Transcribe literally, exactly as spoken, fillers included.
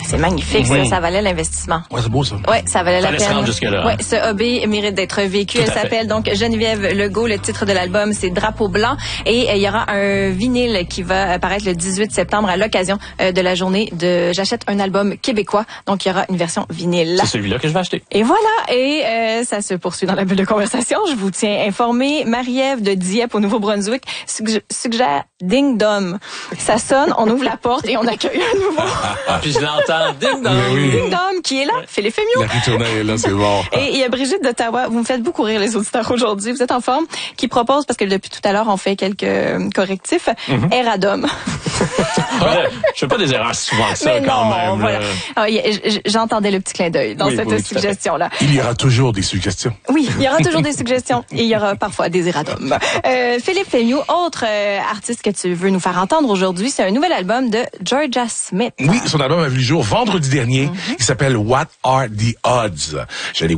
C'est magnifique, Oui. ça, ça valait l'investissement. Ouais, c'est beau, ça. Ouais, ça valait la Fallait se peine. rendre jusque-là, Ouais, hein. ce hobby mérite d'être vécu. Tout Elle à fait. s'appelle donc Geneviève Legault. Le titre de l'album, c'est Drapeau blanc. Et euh, il y aura un vinyle qui va apparaître le dix-huit septembre à l'occasion euh, de la journée de J'achète un album québécois. Donc, il y aura une version vinyle. C'est celui-là que je vais acheter. Et voilà, et euh, ça se poursuit dans la bulle de conversation. Je vous tiens informé. Marie-Ève de Dieppe au Nouveau-Brunswick suggère, suggère Ding Dong. Ça sonne, on ouvre la porte et on accueille un nouveau Ah, puis je l'entends. Ding dong. Mais oui. Ding Dong qui est là, Philippe Fémiot. La ritournelle est là, c'est bon. Et il y a Brigitte d'Ottawa, vous me faites beaucoup rire les auditeurs aujourd'hui, vous êtes en forme, qui propose, parce que depuis tout à l'heure on fait quelques euh, correctifs, Mm-hmm. Eradom. Ouais, je fais pas des erreurs souvent que ça, Mais quand non, même. voilà. là. Ah, y a- j- J'entendais le petit clin d'œil dans Oui, cette oui, tout à fait. suggestion-là. Il y aura toujours des suggestions. Oui, il y aura toujours des suggestions et il y aura parfois des erratums. Euh, Philippe Fémiot, autre euh, artiste que tu veux nous faire entendre aujourd'hui, c'est un nouvel album de Georgia Smith. Oui, son album a vu le jour vendredi dernier. Il s'appelle What Are the Odds? Je l'ai